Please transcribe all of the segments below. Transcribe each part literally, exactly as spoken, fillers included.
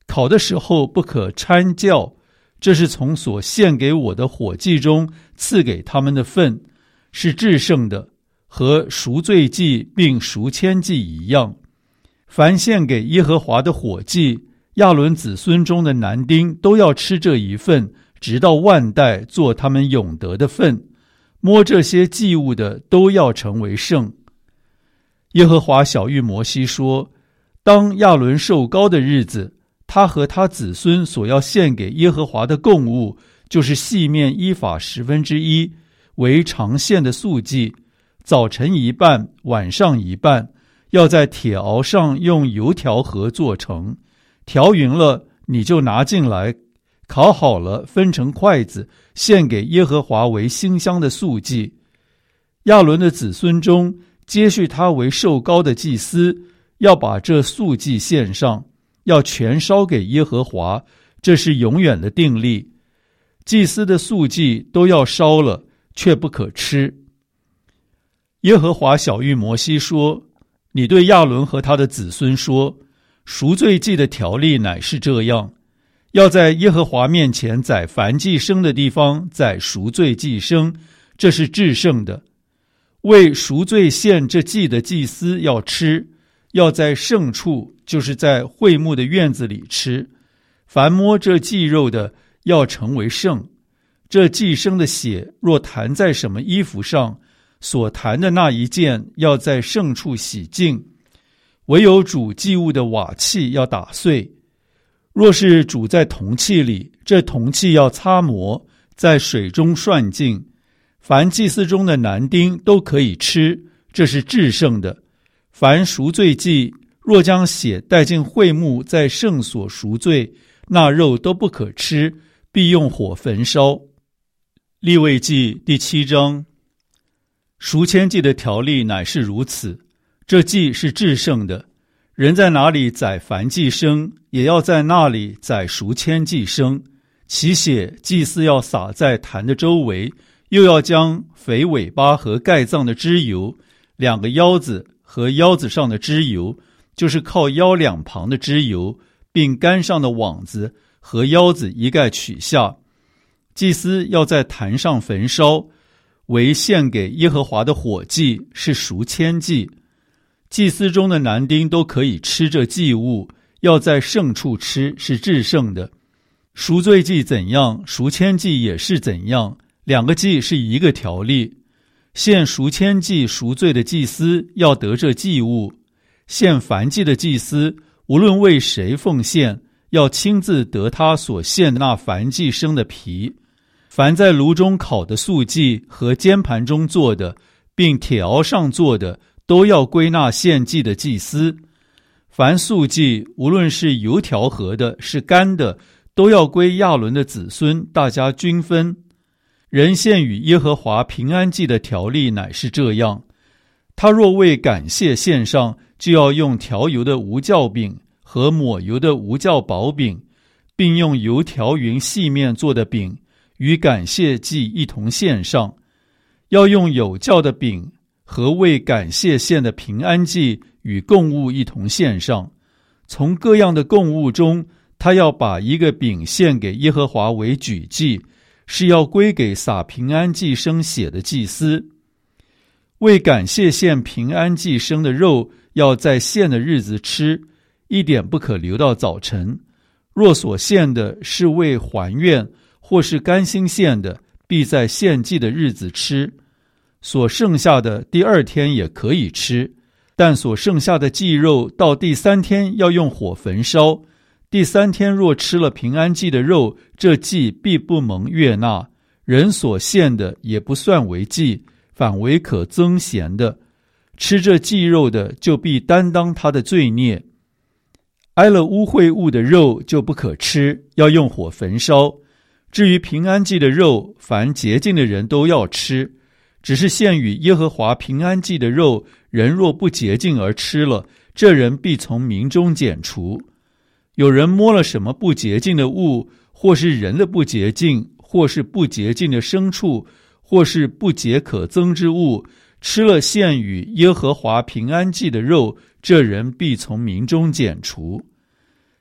烤的时候不可掺酵，这是从所献给我的火祭中赐给他们的份，是至圣的，和赎罪祭并赎愆祭一样。凡献给耶和华的火祭，亚伦子孙中的男丁都要吃这一份，直到万代，做他们永得的份。摸这些祭物的都要成为圣。耶和华晓谕摩西说，当亚伦受膏的日子，他和他子孙所要献给耶和华的供物，就是细面依法十分之一，为常献的素祭，早晨一半，晚上一半，要在铁熬上用油调和做成，调匀了，你就拿进来，烤好了，分成筷子，献给耶和华为馨香的素祭。亚伦的子孙中，接续他为受膏的祭司，要把这素祭献上，要全烧给耶和华，这是永远的定例。祭司的素祭都要烧了，却不可吃。耶和华晓谕摩西说，你对亚伦和他的子孙说，赎罪祭的条例乃是这样，要在耶和华面前宰凡祭牲的地方宰赎罪祭牲，这是至圣的。为赎罪献这祭的祭司要吃，要在圣处，就是在会幕的院子里吃。凡摸这祭肉的，要成为圣。这祭牲的血若弹在什么衣服上，所弹的那一件要在圣处洗净。唯有煮祭物的瓦器要打碎。若是煮在铜器里，这铜器要擦磨，在水中涮净。凡祭司中的男丁都可以吃，这是至圣的。凡赎罪祭，若将血带进会幕，在圣所赎罪，那肉都不可吃，必用火焚烧。利未记第七章。赎愆祭的条例乃是如此，这祭是至圣的。人在哪里宰凡祭牲，也要在那里宰赎愆祭牲。其血祭司要撒在坛的周围，又要将肥尾巴和盖脏的脂油，两个腰子和腰子上的脂油，就是靠腰两旁的脂油，并杆上的网子和腰子一概取下。祭司要在坛上焚烧，为献给耶和华的火祭，是赎愆祭。祭司中的男丁都可以吃这祭物，要在圣处吃，是至圣的。赎罪祭怎样，赎愆祭也是怎样，两个祭是一个条例。献赎愆祭赎罪的祭司要得这祭物，献燔祭的祭司无论为谁奉献，要亲自得他所献的那燔祭牲的皮。凡在炉中烤的素祭和煎盘中做的，并铁熬上做的，都要归纳献祭的祭司。凡素祭，无论是油调和的，是干的，都要归亚伦的子孙，大家均分。人献与耶和华平安祭的条例乃是这样：他若为感谢献上，就要用调油的无酵饼和抹油的无酵薄饼，并用油调匀细面做的饼，与感谢祭一同献上。要用有酵的饼和为感谢献的平安祭与供物一同献上。从各样的供物中，他要把一个饼献给耶和华为举祭，是要归给撒平安祭牲血的祭司。为感谢献平安祭牲的肉，要在献的日子吃，一点不可留到早晨。若所献的是为还愿或是甘心献的，必在献祭的日子吃。所剩下的第二天也可以吃，但所剩下的祭肉到第三天要用火焚烧。第三天若吃了平安祭的肉，这祭必不蒙悦纳，人所献的也不算为祭，反为可增咸的。吃这祭肉的，就必担当他的罪孽。挨了污秽物的肉就不可吃，要用火焚烧。至于平安祭的肉，凡洁净的人都要吃。只是献与耶和华平安祭的肉，人若不洁净而吃了，这人必从民中剪除。有人摸了什么不洁净的物，或是人的不洁净，或是不洁净的牲畜，或是不洁可憎之物，吃了献与耶和华平安祭的肉，这人必从民中剪除。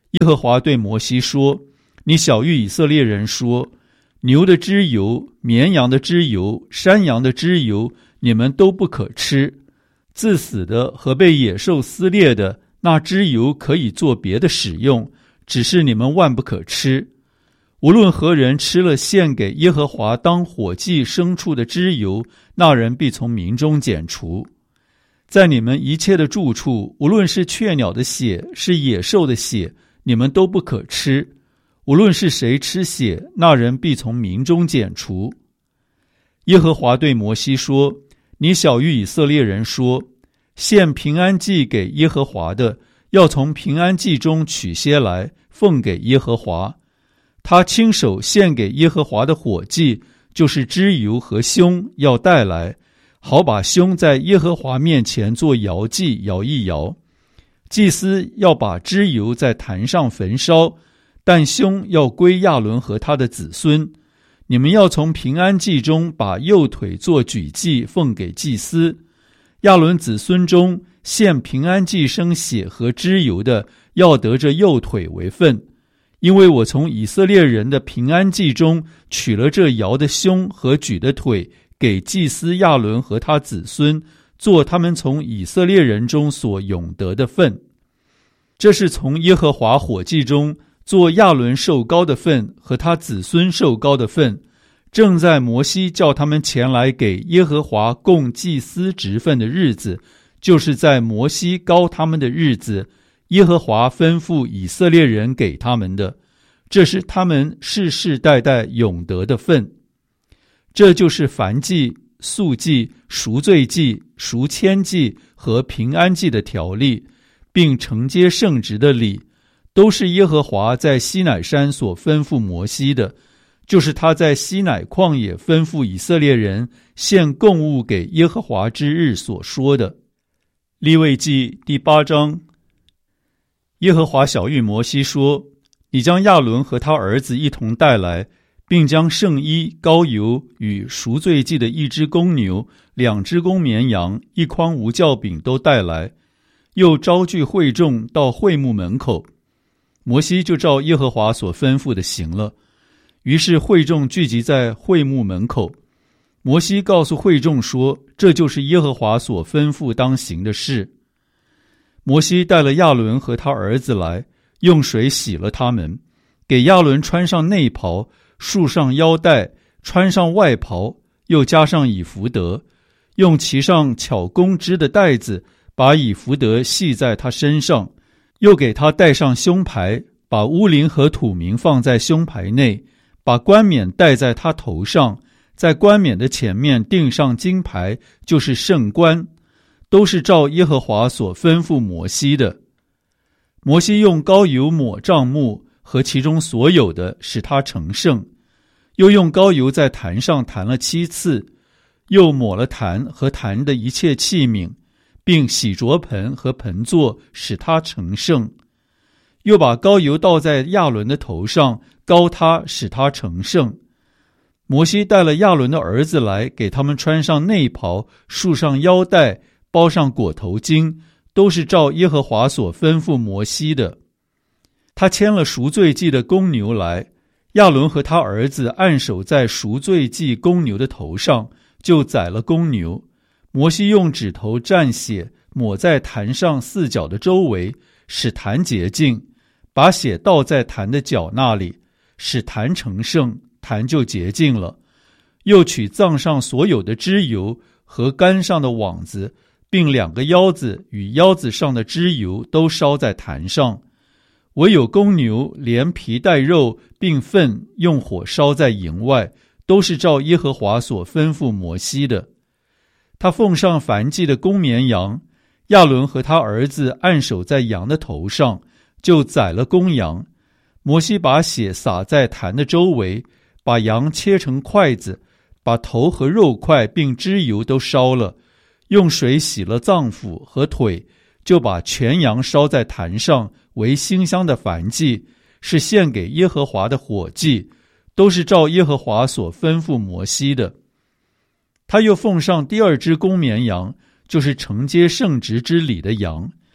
耶和华对摩西说：你晓谕以色列人说，牛的脂油、绵羊的脂油、山羊的脂油，你们都不可吃。自死的和被野兽撕裂的，那脂油可以做别的使用，只是你们万不可吃。无论何人吃了献给耶和华当火祭牲畜的脂油，那人必从民中剪除。在你们一切的住处，无论是雀鸟的血，是野兽的血，你们都不可吃。无论是谁吃血，那人必从民中剪除。耶和华对摩西说：你晓谕以色列人说，献平安祭给耶和华的，要从平安祭中取些来，奉给耶和华。他亲手献给耶和华的火祭，就是脂油和胸，要带来，好把胸在耶和华面前做摇祭，摇一摇。祭司要把脂油在坛上焚烧，但胸要归亚伦和他的子孙。你们要从平安祭中把右腿做举祭，奉给祭司。亚伦子孙中献平安祭生血和脂油的，要得这右腿为分。因为我从以色列人的平安祭中取了这摇的胸和举的腿，给祭司亚伦和他子孙，做他们从以色列人中所永得的份。这是从耶和华火祭中做亚伦受膏的份和他子孙受膏的份，正在摩西叫他们前来给耶和华供祭司职分的日子，就是在摩西膏他们的日子，耶和华吩咐以色列人给他们的，这是他们世世代代永得的份。这就是燔祭、素祭、赎罪祭、赎愆祭和平安祭的条例，并承接圣职的礼，都是耶和华在西乃山所吩咐摩西的，就是他在西乃旷野吩咐以色列人献供物给耶和华之日所说的。利未记第八章。耶和华晓谕摩西说：你将亚伦和他儿子一同带来，并将圣衣、膏油与赎罪祭的一只公牛、两只公绵羊、一筐无酵饼都带来，又招聚会众到会幕门口。摩西就照耶和华所吩咐的行了。于是会众聚集在会幕门口。摩西告诉会众说：这就是耶和华所吩咐当行的事。摩西带了亚伦和他儿子来，用水洗了他们，给亚伦穿上内袍，束上腰带，穿上外袍，又加上以弗得，用其上巧工织的带子把以弗得系在他身上，又给他戴上胸牌，把乌灵和土名放在胸牌内，把冠冕戴在他头上，在冠冕的前面钉上金牌，就是圣冠，都是照耶和华所吩咐摩西的。摩西用膏油抹帐幕和其中所有的，使它成圣，又用膏油在坛上弹了七次，又抹了坛和坛的一切器皿，并洗濯盆和盆座，使它成圣。又把膏油倒在亚伦的头上，膏他，使他成圣。摩西带了亚伦的儿子来，给他们穿上内袍，束上腰带，包上裹头巾，都是照耶和华所吩咐摩西的。他牵了赎罪祭的公牛来，亚伦和他儿子按手在赎罪祭公牛的头上，就宰了公牛。摩西用指头蘸血，抹在坛上四角的周围，使坛洁净，把血倒在坛的角那里，使坛成圣，坛就洁净了。又取脏上所有的脂油和杆上的网子，并两个腰子与腰子上的脂油都烧在坛上。唯有公牛连皮带肉并粪用火烧在营外，都是照耶和华所吩咐摩西的。他奉上燔祭的公绵羊，亚伦和他儿子按手在羊的头上，就宰了公羊。摩西把血洒在坛的周围，把羊切成筷子，把头和肉块并脂油都烧了，用水洗了脏腑和腿，就把全羊烧在坛上，为馨香的燔祭，是献给耶和华的火祭，都是照耶和华所吩咐摩西的。他又奉上第二只公绵羊，就是承接圣职之礼的羊。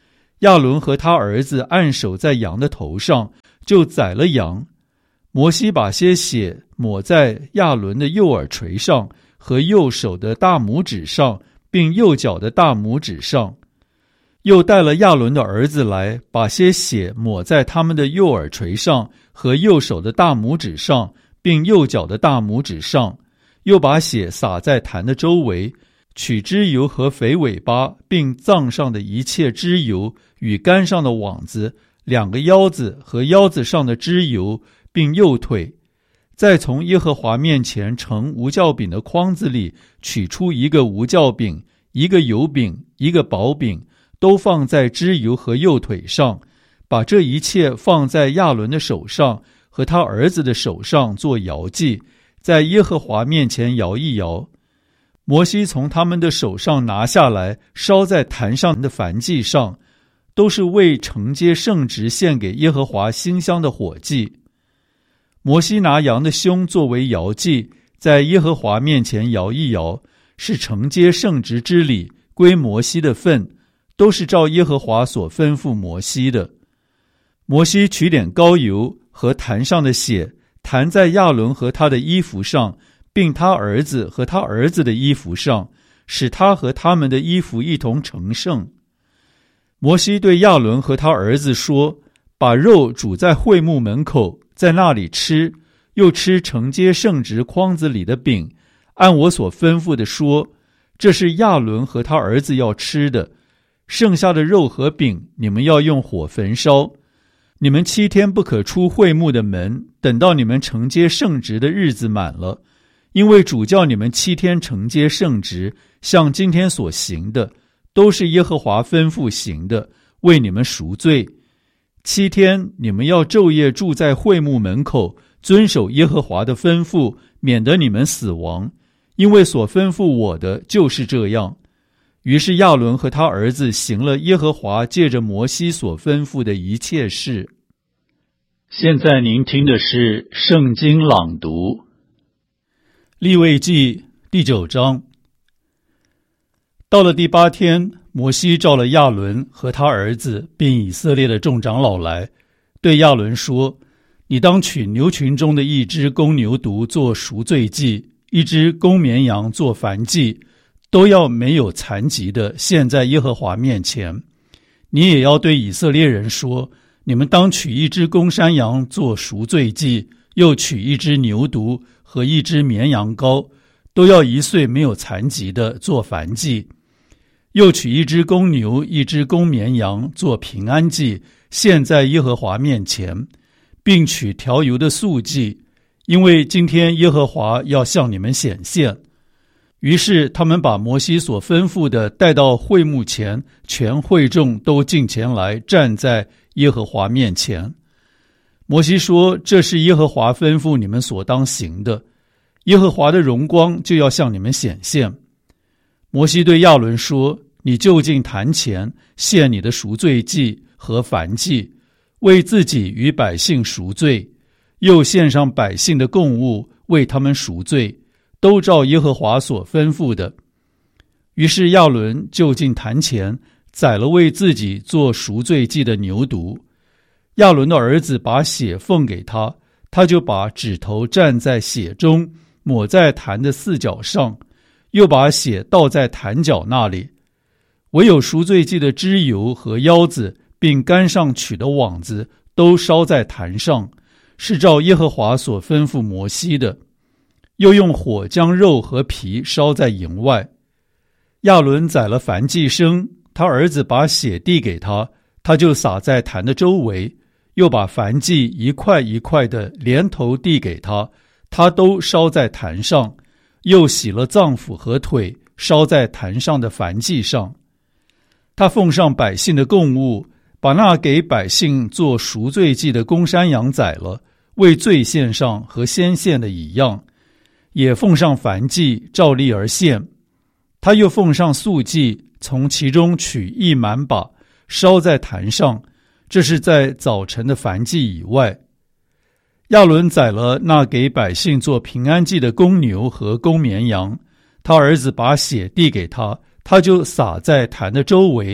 亚伦和他儿子按手在羊的头上，就宰了羊。摩西把些血抹在亚伦的右耳垂上和右手的大拇指上，并右脚的大拇指上。又带了亚伦的儿子来，把些血抹在他们的右耳垂上和右手的大拇指上，并右脚的大拇指上。又把血洒在坛的周围，取脂油和肥尾巴，并脏上的一切脂油与肝上的网子，两个腰子和腰子上的脂油，并右腿。再从耶和华面前盛无酵饼的筐子里取出一个无酵饼，一个油饼，一个薄饼，都放在脂油和右腿上，把这一切放在亚伦的手上和他儿子的手上做摇祭，在耶和华面前摇一摇。摩西从他们的手上拿下来，烧在坛上的燔祭上，都是为承接圣职献给耶和华馨香的火祭。摩西拿羊的胸作为摇祭，在耶和华面前摇一摇，是承接圣职之礼，归摩西的份，都是照耶和华所吩咐摩西的。摩西取点膏油和坛上的血，弹在亚伦和他的衣服上，并他儿子和他儿子的衣服上，使他和他们的衣服一同成圣。摩西对亚伦和他儿子说：把肉煮在会幕门口，在那里吃，又吃承接圣职筐子里的饼，按我所吩咐的说，这是亚伦和他儿子要吃的。剩下的肉和饼，你们要用火焚烧。你们七天不可出会幕的门，等到你们承接圣职的日子满了，因为主叫你们七天承接圣职，像今天所行的，都是耶和华吩咐行的，为你们赎罪。七天你们要昼夜住在会幕门口，遵守耶和华的吩咐，免得你们死亡，因为所吩咐我的就是这样。于是亚伦和他儿子行了耶和华借着摩西所吩咐的一切事。现在您听的是圣经朗读，利未记第九章。到了第八天，摩西召了亚伦和他儿子并以色列的众长老来，对亚伦说：你当取牛群中的一只公牛犊做赎罪祭，一只公绵羊做燔祭，都要没有残疾的献在耶和华面前。你也要对以色列人说：你们当取一只公山羊做赎罪祭，又取一只牛犊和一只绵羊羔，都要一岁没有残疾的做燔祭。又取一只公牛，一只公绵羊做平安祭，献在耶和华面前，并取调油的素祭，因为今天耶和华要向你们显现。于是他们把摩西所吩咐的带到会幕前，全会众都进前来，站在耶和华面前。摩西说：这是耶和华吩咐你们所当行的，耶和华的荣光就要向你们显现。摩西对亚伦说：你就近坛前献你的赎罪祭和燔祭，为自己与百姓赎罪，又献上百姓的供物，为他们赎罪，都照耶和华所吩咐的。于是亚伦就近坛前，宰了为自己做赎罪祭的牛犊。亚伦的儿子把血奉给他，他就把指头蘸在血中，抹在坛的四角上，又把血倒在坛角那里。唯有赎罪祭的脂油和腰子，并杆上取的网子，都烧在坛上，是照耶和华所吩咐摩西的。又用火将肉和皮烧在营外。亚伦宰了燔祭牲，他儿子把血递给他，他就撒在坛的周围，又把燔祭一块一块的连头递给他，他都烧在坛上，又洗了脏腑和腿，烧在坛上的燔祭上。他奉上百姓的供物，把那给百姓做赎罪祭的公山羊宰了，为罪献上，和先献的一样，也奉上燔祭，照例而献。他又奉上素祭，从其中取一满把，烧在坛上，这是在早晨的燔祭以外。亚伦宰了那给百姓做平安祭的公牛和公绵羊，他儿子把血递给他，他就撒在坛的周围，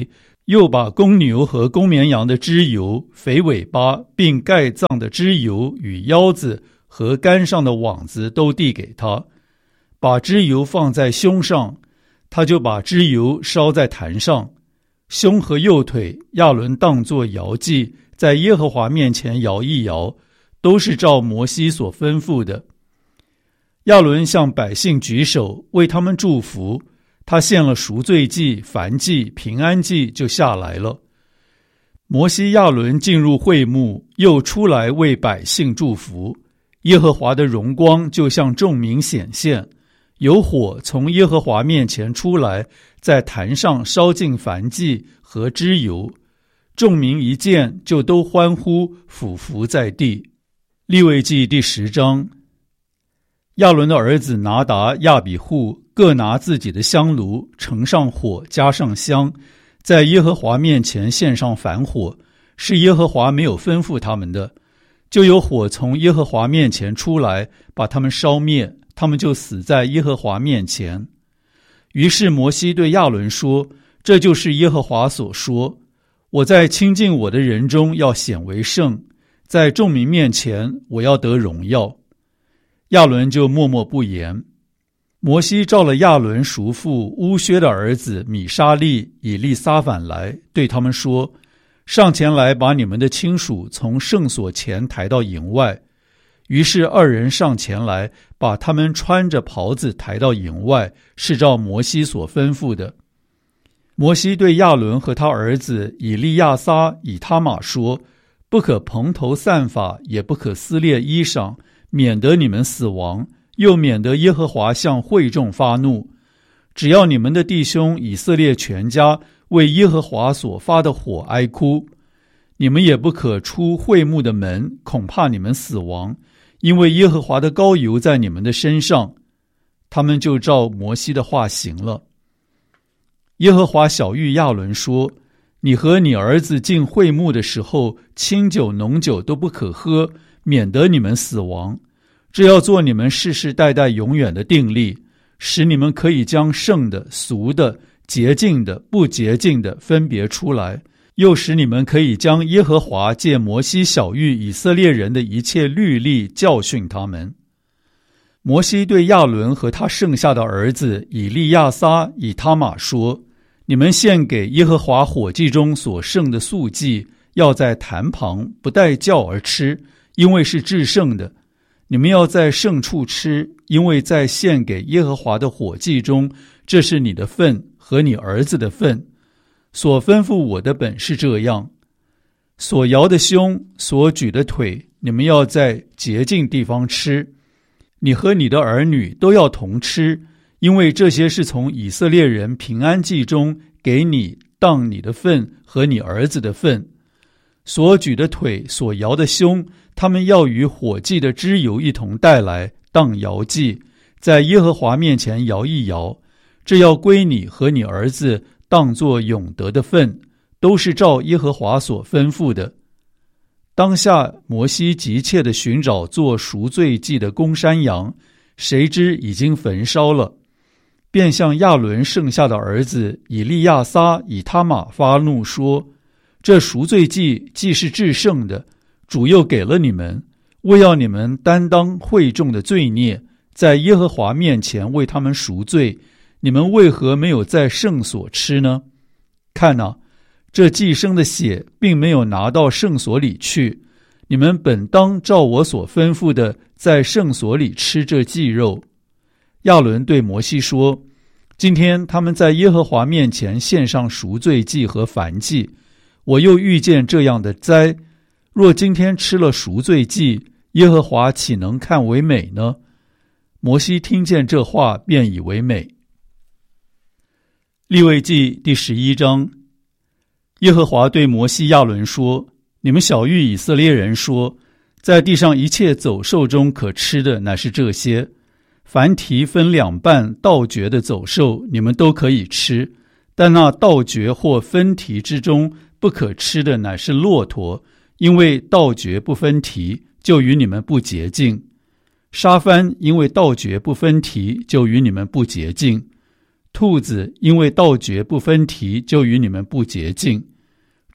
又把公牛和公绵羊的脂油、肥尾巴并盖脏的脂油与腰子和杆上的网子都递给他，把脂油放在胸上，他就把脂油烧在坛上。胸和右腿亚伦当作摇祭，在耶和华面前摇一摇，都是照摩西所吩咐的。亚伦向百姓举手，为他们祝福，他献了赎罪祭、燔祭、平安祭，就下来了。摩西亚伦进入会幕，又出来为百姓祝福。耶和华的荣光就向众民显现，有火从耶和华面前出来，在坛上烧尽燔祭和脂油。众民一见，就都欢呼，俯伏在地。利未记第十章。亚伦的儿子拿达、亚比户各拿自己的香炉，盛上火，加上香，在耶和华面前献上燔火，是耶和华没有吩咐他们的。就有火从耶和华面前出来，把他们烧灭，他们就死在耶和华面前。于是摩西对亚伦说：这就是耶和华所说，我在亲近我的人中要显为圣，在众民面前我要得荣耀。亚伦就默默不言。摩西召了亚伦叔父乌薛的儿子米沙利、以利撒反来，对他们说：上前来，把你们的亲属从圣所前抬到营外。于是二人上前来，把他们穿着袍子抬到营外，是照摩西所吩咐的。摩西对亚伦和他儿子以利亚撒、以他玛说：不可蓬头散发，也不可撕裂衣裳，免得你们死亡，又免得耶和华向会众发怒。只要你们的弟兄以色列全家为耶和华所发的火哀哭，你们也不可出会幕的门，恐怕你们死亡，因为耶和华的膏油在你们的身上。他们就照摩西的话行了。耶和华晓谕亚伦说：你和你儿子进会幕的时候，清酒浓酒都不可喝，免得你们死亡。这要做你们世世代代永远的定例，使你们可以将圣的、俗的、洁净的、不洁净的分别出来，又使你们可以将耶和华借摩西晓谕以色列人的一切律例教训他们。摩西对亚伦和他剩下的儿子以利亚撒、以他玛说：你们献给耶和华火祭中所剩的素祭，要在坛旁不带酵而吃，因为是至圣的。你们要在圣处吃，因为在献给耶和华的火祭中，这是你的份和你儿子的份。所吩咐我的本是这样：所摇的胸，所举的腿，你们要在洁净地方吃。你和你的儿女都要同吃，因为这些是从以色列人平安祭中给你当你的份和你儿子的份。所举的腿，所摇的胸，他们要与火祭的脂油一同带来，当摇祭，在耶和华面前摇一摇。这要归你和你儿子，当作永得的份，都是照耶和华所吩咐的。当下摩西急切地寻找做赎罪祭的公山羊，谁知已经焚烧了，便向亚伦剩下的儿子以利亚撒、以他玛发怒说：这赎罪祭既是至圣的，主又给了你们，为要你们担当会众的罪孽，在耶和华面前为他们赎罪，你们为何没有在圣所吃呢？看哪，这祭牲的血并没有拿到圣所里去，你们本当照我所吩咐的，在圣所里吃这祭肉。亚伦对摩西说：今天他们在耶和华面前献上赎罪祭和燔祭，我又遇见这样的灾，若今天吃了赎罪祭，耶和华岂能看为美呢？摩西听见这话，便以为美。利未记第十一章。耶和华对摩西亚伦说：你们晓谕以色列人说，在地上一切走兽中可吃的乃是这些，凡蹄分两半倒嚼的走兽，你们都可以吃，但那倒嚼或分蹄之中不可吃的乃是骆驼，因为倒嚼不分蹄，就与你们不洁净。沙番因为倒嚼不分蹄，就与你们不洁净。兔子因为倒嚼不分蹄，就与你们不洁净。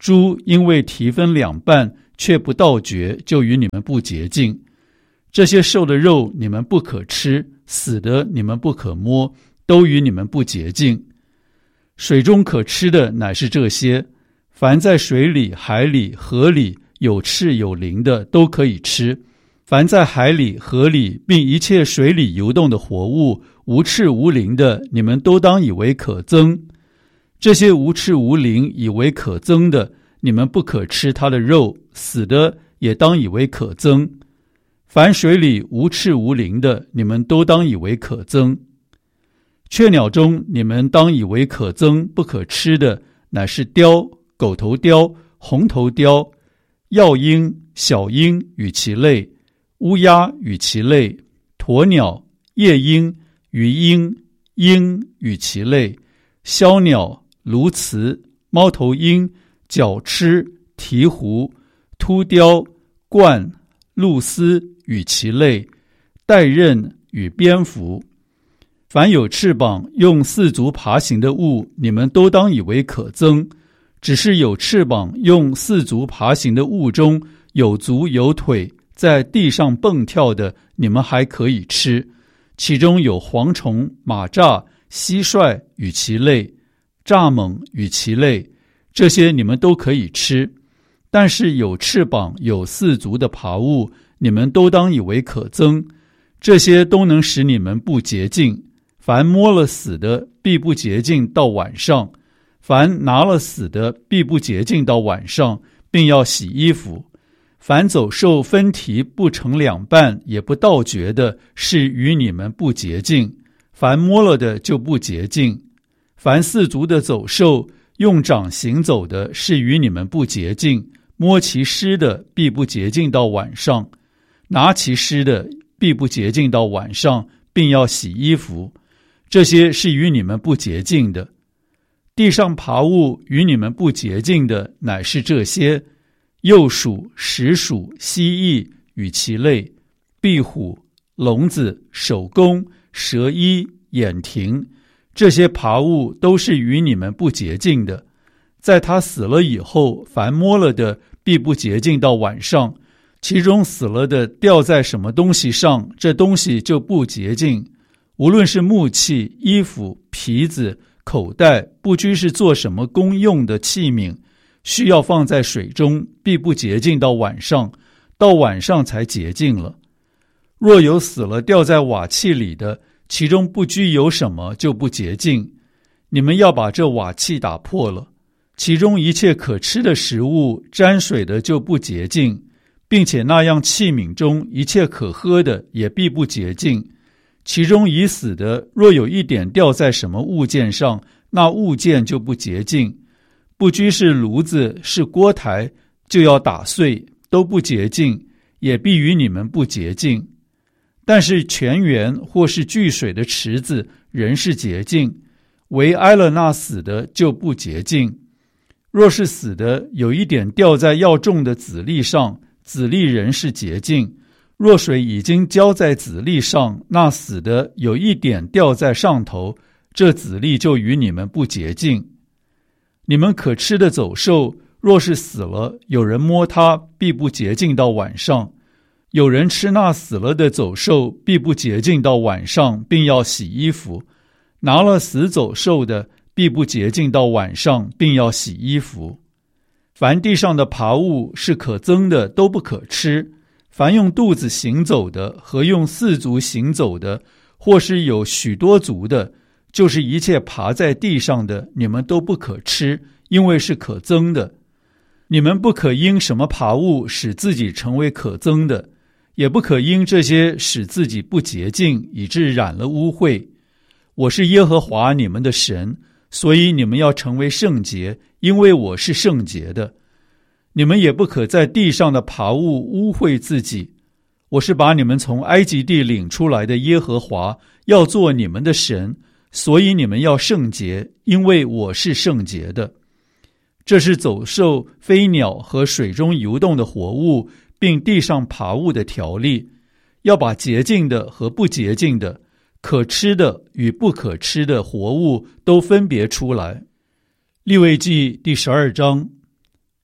猪因为蹄分两半却不倒嚼，就与你们不洁净。这些瘦的肉你们不可吃，死的你们不可摸，都与你们不洁净。水中可吃的乃是这些，凡在水里、海里、河里有翅有鳞的都可以吃。凡在海里、河里并一切水里游动的活物，无翅无鳞的，你们都当以为可憎。这些无翅无鳞以为可憎的，你们不可吃它的肉，死的也当以为可憎。凡水里无翅无鳞的，你们都当以为可憎。雀鸟中你们当以为可憎不可吃的，乃是雕、狗头雕、红头雕、药鹰、小鹰与其类，乌鸦与其类，鸵鸟、夜鹰、鱼鹰、鹰与其类，枭鸟、鸬鹚、猫头鹰、角鸱、鹈鹕、秃雕、鹳、鹭鸶与其类，带刃与蝙蝠。凡有翅膀用四足爬行的物，你们都当以为可憎。只是有翅膀用四足爬行的物中，有足有腿，在地上蹦跳的，你们还可以吃。其中有蝗虫、马蚱、蟋蟀与其类，蚱蜢与其类，这些你们都可以吃。但是有翅膀有四足的爬物，你们都当以为可憎。这些都能使你们不洁净。凡摸了死的，必不洁净到晚上；凡拿了死的，必不洁净到晚上，并要洗衣服。凡走兽分蹄不成两半，也不倒嚼的，是与你们不洁净；凡摸了的就不洁净。凡四足的走兽用掌行走的，是与你们不洁净；摸其尸的，必不洁净到晚上；拿其尸的，必不洁净到晚上，并要洗衣服。这些是与你们不洁净的。地上爬物与你们不洁净的，乃是这些：鼬鼠、石鼠、蜥蜴与其类，壁虎、聋子、守宫、蛇衣、眼蜓，这些爬物都是与你们不洁净的。在他死了以后，凡摸了的，必不洁净到晚上。其中死了的掉在什么东西上，这东西就不洁净。无论是木器、衣服、皮子、口袋，不拘是做什么公用的器皿，需要放在水中，必不洁净到晚上，到晚上才洁净了。若有死了掉在瓦器里的，其中不拘有什么，就不洁净。你们要把这瓦器打破了。其中一切可吃的食物沾水的就不洁净，并且那样器皿中一切可喝的也必不洁净。其中已死的，若有一点掉在什么物件上，那物件就不洁净。不拘是炉子是锅台，就要打碎，都不洁净，也必与你们不洁净。但是泉源或是聚水的池子仍是洁净，唯挨了那死的就不洁净。若是死的有一点掉在要种的籽粒上，籽粒仍是洁净。若水已经浇在籽粒上，那死的有一点掉在上头，这籽粒就与你们不洁净。你们可吃的走兽，若是死了，有人摸它，必不洁净到晚上。有人吃那死了的走兽，必不洁净到晚上，并要洗衣服。拿了死走兽的，必不洁净到晚上，并要洗衣服。凡地上的爬物是可憎的，都不可吃。凡用肚子行走的和用四足行走的，或是有许多足的，就是一切爬在地上的，你们都不可吃，因为是可憎的。你们不可因什么爬物使自己成为可憎的，也不可因这些使自己不洁净，以致染了污秽。我是耶和华你们的神，所以你们要成为圣洁，因为我是圣洁的。你们也不可在地上的爬物污秽自己。我是把你们从埃及地领出来的耶和华，要做你们的神，所以你们要圣洁，因为我是圣洁的。这是走兽、飞鸟和水中游动的活物，并地上爬物的条例，要把洁净的和不洁净的、可吃的与不可吃的活物都分别出来。利未记第十二章。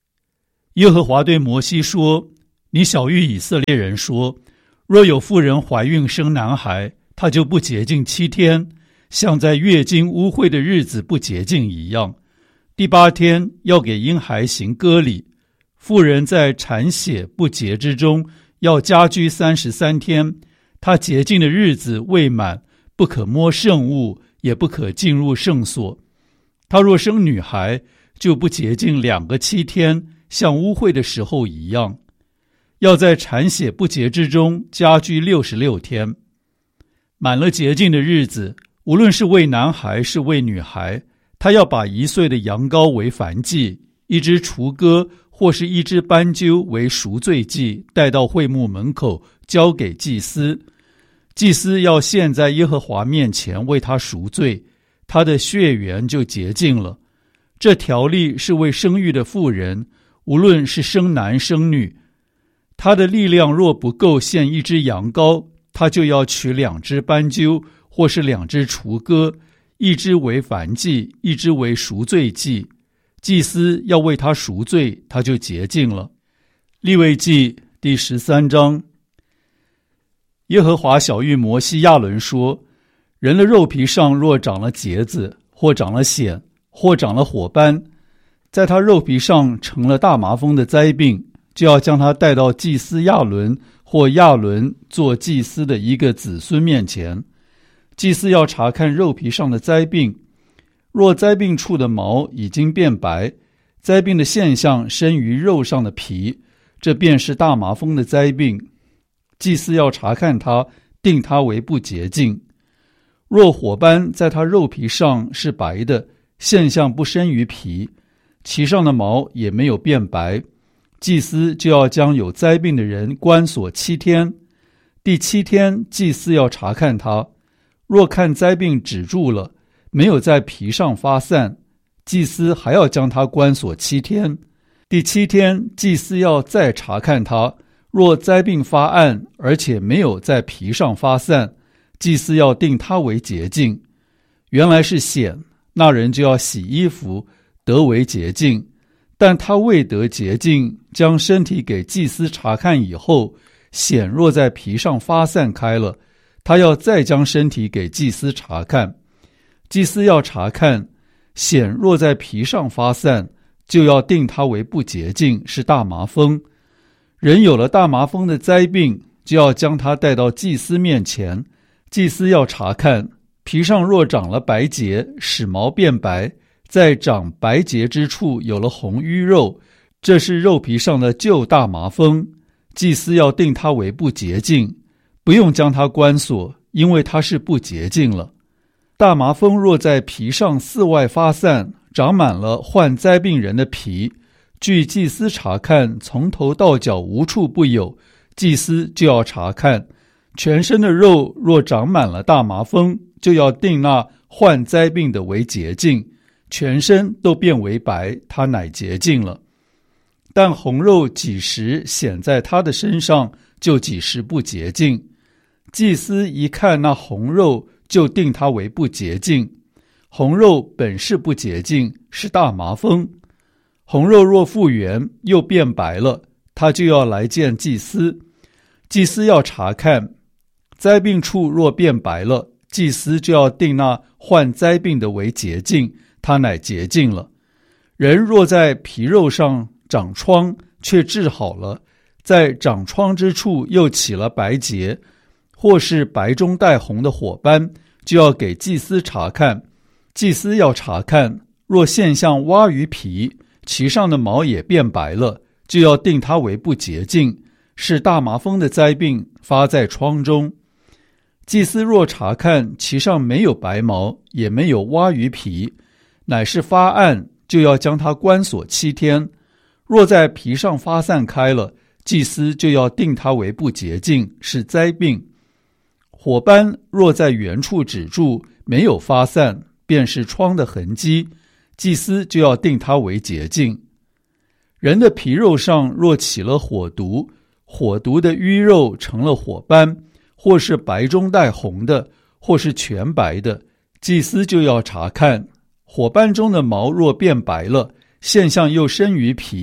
耶和华对摩西说：你晓谕以色列人说，若有妇人怀孕生男孩，她就不洁净七天，像在月经污秽的日子不洁净一样。第八天要给婴孩行割礼。妇人在产血不洁之中，要家居三十三天。她洁净的日子未满，不可摸圣物，也不可进入圣所。她若生女孩，就不洁净两个七天，像污秽的时候一样。要在产血不洁之中家居六十六天。满了洁净的日子，无论是为男孩是为女孩，他要把一岁的羊羔为燔祭，一只雏鸽或是一只斑鸠为赎罪祭，带到会幕门口交给祭司。祭司要献在耶和华面前为他赎罪，他的血源就洁净了。这条例是为生育的妇人，无论是生男生女。他的力量若不够献一只羊羔，他就要取两只斑鸠或是两只雏鸽，一只为燔祭，一只为赎罪祭。祭司要为他赎罪，他就洁净了。利未记第十三章。耶和华晓谕摩西亚伦说，人的肉皮上若长了结子，或长了癣，或长了火斑，在他肉皮上成了大麻风的灾病，就要将他带到祭司亚伦或亚伦做祭司的一个子孙面前。祭司要查看肉皮上的灾病，若灾病处的毛已经变白，灾病的现象深于肉上的皮，这便是大麻风的灾病。祭司要查看他，定他为不洁净。若火斑在他肉皮上是白的，现象不深于皮，其上的毛也没有变白，祭司就要将有灾病的人关锁七天。第七天，祭司要查看他，若看灾病止住了，没有在皮上发散，祭司还要将他关锁七天。第七天，祭司要再查看他，若灾病发暗，而且没有在皮上发散，祭司要定他为洁净。原来是癣，那人就要洗衣服，得为洁净。但他未得洁净，将身体给祭司查看以后，癣若在皮上发散开了，他要再将身体给祭司查看。祭司要查看，癣若在皮上发散，就要定他为不洁净，是大麻风。人有了大麻风的灾病，就要将他带到祭司面前。祭司要查看，皮上若长了白结，使毛变白，在长白结之处有了红瘀肉，这是肉皮上的旧大麻风。祭司要定他为不洁净，不用将他关锁，因为他是不洁净了。大麻风若在皮上四外发散，长满了患灾病人的皮，据祭司查看，从头到脚无处不有，祭司就要查看。全身的肉若长满了大麻风，就要定那患灾病的为洁净，全身都变为白，他乃洁净了。但红肉几时显在他的身上，就几时不洁净。祭司一看那红肉，就定他为不洁净。红肉本是不洁净，是大麻风。红肉若复原，又变白了，他就要来见祭司。祭司要查看，灾病处若变白了，祭司就要定那患灾病的为洁净，他乃洁净了。人若在皮肉上长疮，却治好了，在长疮之处又起了白结，或是白中带红的火斑，就要给祭司查看。祭司要查看，若现象挖于皮，其上的毛也变白了，就要定它为不洁净，是大麻风的灾病，发在疮中。祭司若查看其上没有白毛，也没有挖于皮，乃是发暗，就要将它关锁七天。若在皮上发散开了，祭司就要定它为不洁净，是灾病。火斑若在原处止住，没有发散，便是疮的痕迹，祭司就要定它为洁净。人的皮肉上若起了火毒，火毒的瘀肉成了火斑，或是白中带红的，或是全白的，祭司就要查看。火斑中的毛若变白了，现象又深于皮，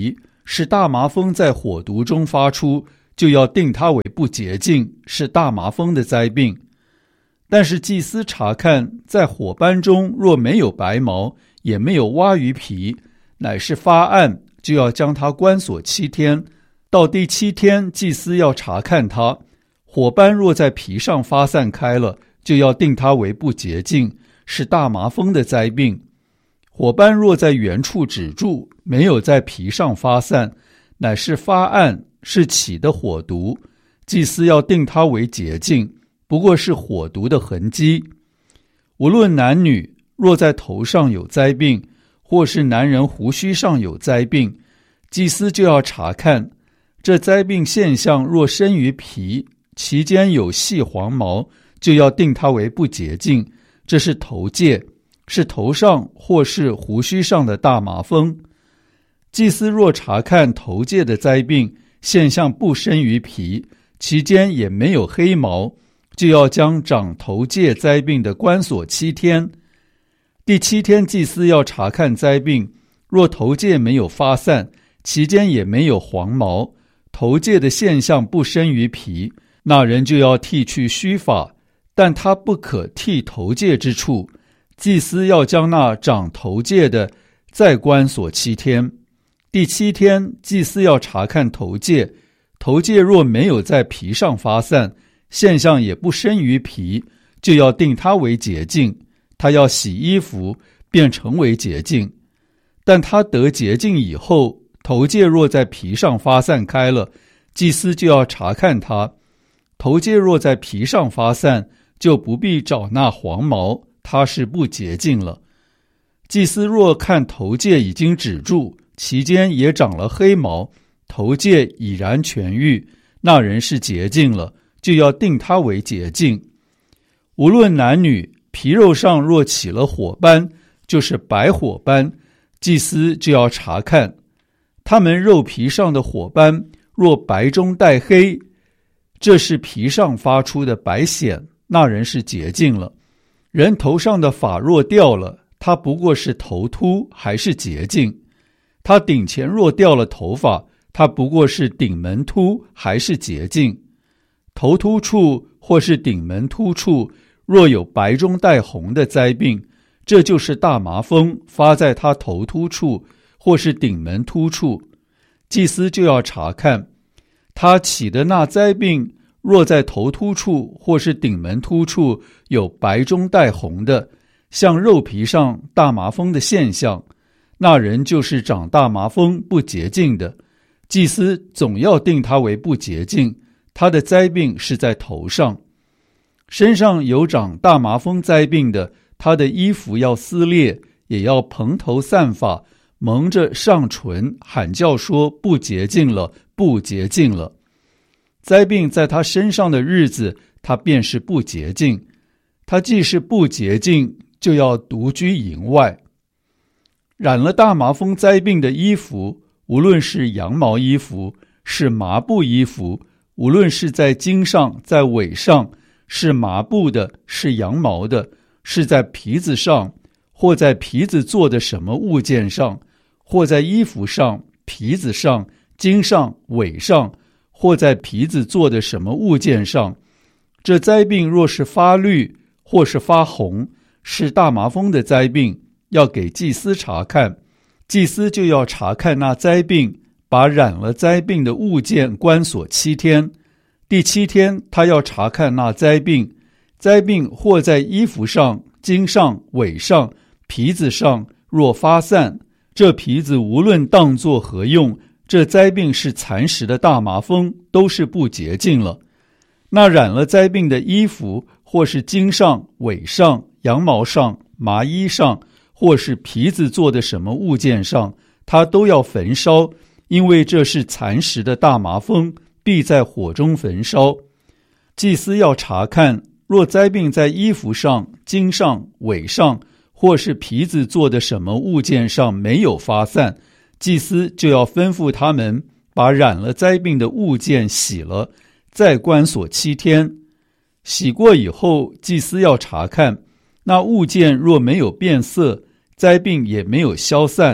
是大麻风在火毒中发出，就要定它为不洁净，是大麻风的灾病。但是祭司查看，在火斑中若没有白毛，也没有蛙鱼皮，乃是发暗，就要将它关锁七天。到第七天，祭司要查看它，火斑若在皮上发散开了，就要定它为不洁净，是大麻风的灾病。火斑若在原处止住，没有在皮上发散，乃是发暗，是起的火毒，祭司要定它为洁净，不过是火毒的痕迹。无论男女，若在头上有灾病，或是男人胡须上有灾病，祭司就要查看，这灾病现象若生于皮，其间有细黄毛，就要定它为不洁净，这是头疥，是头上或是胡须上的大麻风。祭司若查看头疥的灾病现象不生于皮，其间也没有黑毛，就要将长头疥灾病的关锁七天。第七天，祭司要查看灾病，若头疥没有发散，其间也没有黄毛，头疥的现象不生于皮，那人就要剃去须发，但他不可剃头疥之处。祭司要将那长头疥的再关锁七天。第七天，祭司要查看头疥，头疥若没有在皮上发散，现象也不生于皮，就要定它为洁净。他要洗衣服，便成为洁净。但他得洁净以后，头疥若在皮上发散开了，祭司就要查看它。头疥若在皮上发散，就不必找那黄毛，它是不洁净了。祭司若看头疥已经止住，其间也长了黑毛，头疥已然痊愈，那人是洁净了，就要定他为洁净。无论男女，皮肉上若起了火斑，就是白火斑，祭司就要查看。他们肉皮上的火斑若白中带黑，这是皮上发出的白癣，那人是洁净了。人头上的发若掉了，他不过是头秃，还是洁净。他顶前若掉了头发，他不过是顶门秃，还是洁净。头秃处或是顶门秃处若有白中带红的灾病，这就是大麻风发在他头秃处或是顶门秃处，祭司就要查看。他起的那灾病若在头秃处或是顶门秃处有白中带红的，像肉皮上大麻风的现象，那人就是长大麻风不洁净的，祭司总要定他为不洁净，他的灾病是在头上。身上有长大麻风灾病的，他的衣服要撕裂，也要蓬头散发，蒙着上唇，喊叫说不洁净了，不洁净了。灾病在他身上的日子，他便是不洁净。他既是不洁净，就要独居营外。染了大麻风灾病的衣服，无论是羊毛衣服，是麻布衣服，无论是在襟上，在尾上，是麻布的，是羊毛的，是在皮子上，或在皮子做的什么物件上，或在衣服上、皮子上、襟上、尾上，或在皮子做的什么物件上，这灾病若是发绿或是发红，是大麻风的灾病，要给祭司查看。祭司就要查看那灾病，把染了灾病的物件关锁七天。第七天，他要查看那灾病，灾病或在衣服上、襟上、尾上、皮子上若发散，这皮子无论当作何用，这灾病是蚕食的大麻风，都是不洁净了。那染了灾病的衣服，或是襟上、尾上、羊毛上、麻衣上，或是皮子做的什么物件上，他都要焚烧，因为这是蚕食的大麻风，必在火中焚烧。祭司要查看，若灾病在衣服上、襟上、尾上，或是皮子做的什么物件上没有发散，祭司就要吩咐他们把染了灾病的物件洗了，再关锁七天。洗过以后，祭司要查看，那物件若没有变色，灾病也没有消散，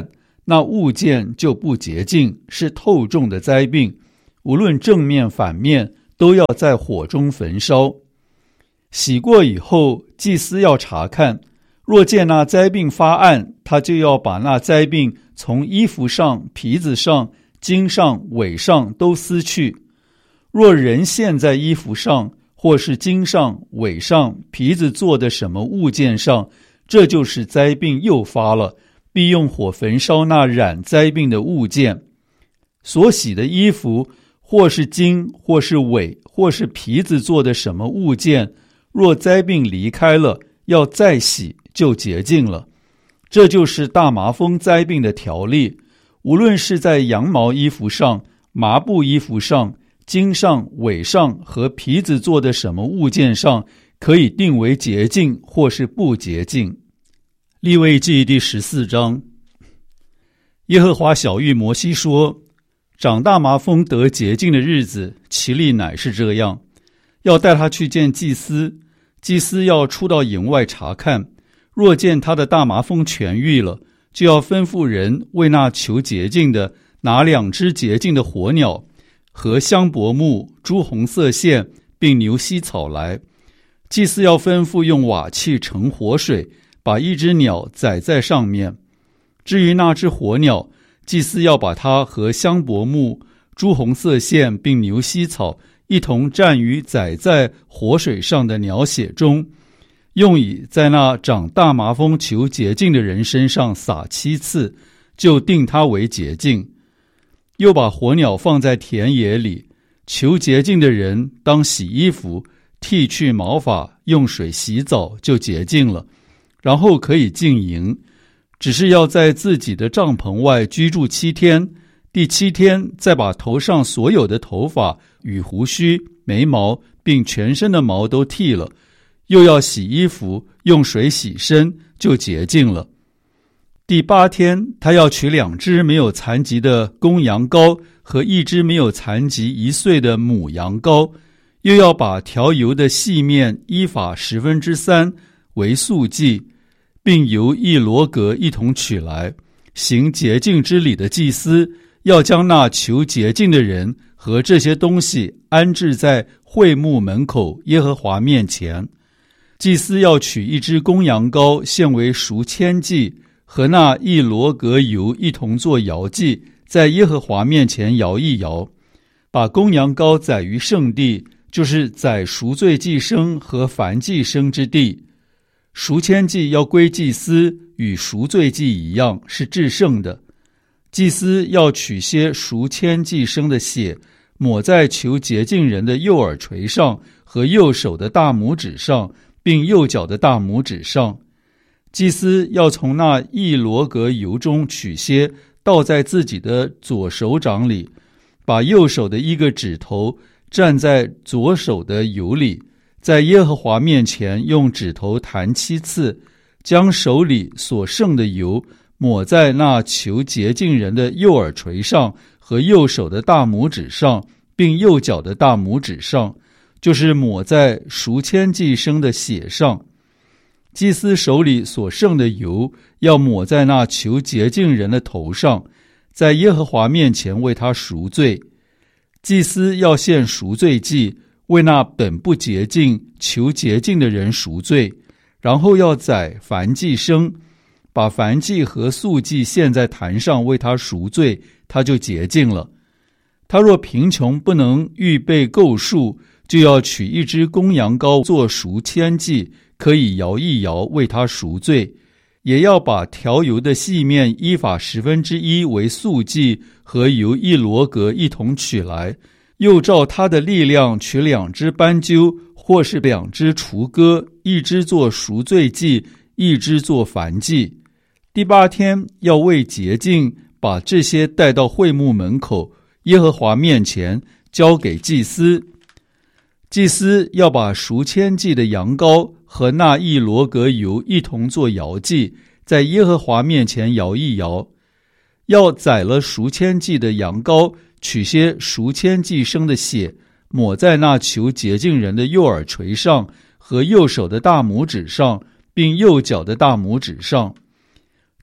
那物件就不洁净，是透重的灾病，无论正面反面，都要在火中焚烧。洗过以后，祭司要查看，若见那灾病发暗，他就要把那灾病从衣服上、皮子上、经上、尾上都撕去。若人陷在衣服上，或是经上、尾上、皮子做的什么物件上，这就是灾病又发了，必用火焚烧那染灾病的物件。所洗的衣服，或是经，或是尾，或是皮子做的什么物件，若灾病离开了，要再洗，就洁净了。这就是大麻风灾病的条例，无论是在羊毛衣服上、麻布衣服上、经上、尾上和皮子做的什么物件上，可以定为洁净或是不洁净。利未记第十四章，耶和华晓谕摩西说，长大麻风得洁净的日子，其例乃是这样，要带他去见祭司，祭司要出到营外查看，若见他的大麻风痊愈了，就要吩咐人为那求洁净的拿两只洁净的火鸟和香柏木、朱红色线并牛膝草来。祭司要吩咐用瓦器盛活水，把一只鸟宰在上面。至于那只火鸟，祭司要把它和香柏木、朱红色线并牛膝草一同蘸于宰在活水上的鸟血中，用以在那长大麻风求洁净的人身上撒七次，就定他为洁净。又把火鸟放在田野里，求洁净的人当洗衣服，剃去毛发，用水洗澡，就洁净了，然后可以进营，只是要在自己的帐篷外居住七天，第七天再把头上所有的头发与胡须、眉毛并全身的毛都剃了，又要洗衣服，用水洗身，就洁净了。第八天，他要取两只没有残疾的公羊羔和一只没有残疾一岁的母羊羔，又要把调油的细面依法十分之三为素祭，并由一罗革一同取来。行洁净之礼的祭司要将那求洁净的人和这些东西安置在会幕门口耶和华面前。祭司要取一只公羊羔献为赎愆祭，和那一罗革油一同做摇祭，在耶和华面前摇一摇。把公羊羔宰于圣地，就是宰赎罪祭牲和燔祭牲之地。赎愆祭要归祭司，与赎罪祭一样，是至圣的。祭司要取些赎愆祭牲的血，抹在求洁净人的右耳垂上和右手的大拇指上，并右脚的大拇指上。祭司要从那一罗革油中取些，倒在自己的左手掌里，把右手的一个指头蘸在左手的油里，在耶和华面前用指头弹七次，将手里所剩的油抹在那求洁净人的右耳垂上和右手的大拇指上，并右脚的大拇指上，就是抹在赎愆祭牲的血上。祭司手里所剩的油要抹在那求洁净人的头上，在耶和华面前为他赎罪。祭司要献赎罪祭，为那本不洁净求洁净的人赎罪，然后要宰燔祭牲，把燔祭和素祭献在坛上为他赎罪，他就洁净了。他若贫穷不能预备够数，就要取一只公羊羔做赎愆祭，可以摇一摇为他赎罪。也要把调油的细面依法十分之一为素祭，和油一罗革一同取来，又照他的力量取两只斑鸠，或是两只雏鸽，一只做赎罪祭，一只做燔祭。第八天要为洁净，把这些带到会幕门口耶和华面前，交给祭司。祭司要把赎愆祭的羊羔和那一罗革油一同做摇祭，在耶和华面前摇一摇。要宰了赎愆祭的羊羔，取些赎愆祭牲的血，抹在那求洁净人的右耳垂上和右手的大拇指上，并右脚的大拇指上。